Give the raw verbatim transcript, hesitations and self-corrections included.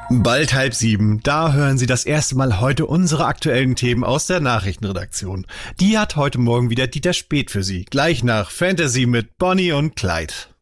Bald halb sieben, da hören Sie das erste Mal heute unsere aktuellen Themen aus der Nachrichtenredaktion. Die hat heute Morgen wieder Dieter Speth für Sie, gleich nach Fantasy mit Bonnie und Clyde.